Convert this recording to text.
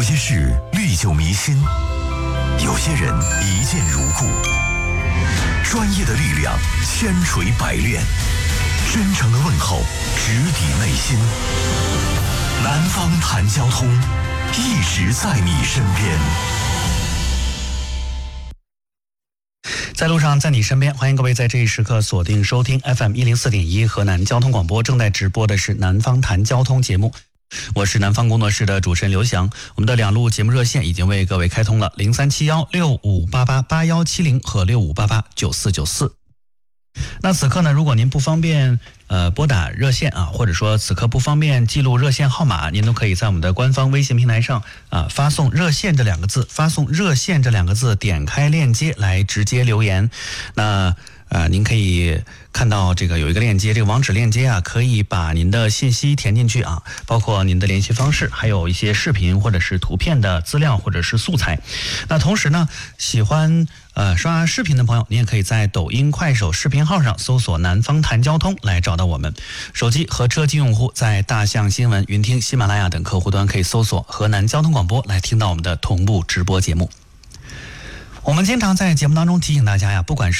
有些事历久弥新，有些人一见如故。专业的力量千锤百炼，真诚的问候直抵内心。南方谈交通，一直在你身边。 在路上，在你身边，欢迎各位在这一时刻锁定收听 FM104.1 河南交通广播，正在直播的是南方谈交通节目。我是南方工作室的主持人刘翔，我们的2路节目热线已经为各位开通了037165888170和65889494。那此刻呢，如果您不方便拨打热线啊，或者说此刻不方便记录热线号码，您都可以在我们的官方微信平台上发送热线这2个字，发送热线这2个字，点开链接来直接留言。那您可以看到这个有一个链接，这个网址链接可以把您的信息填进去包括您的联系方式，还有一些视频或者是图片的资料或者是素材。那同时呢，喜欢刷视频的朋友，您也可以在抖音、快手视频号上搜索南方谈交通来找到我们。手机和车机用户在大象新闻、云听、喜马拉雅等客户端可以搜索河南交通广播来听到我们的同步直播节目。我们经常在节目当中提醒大家不管是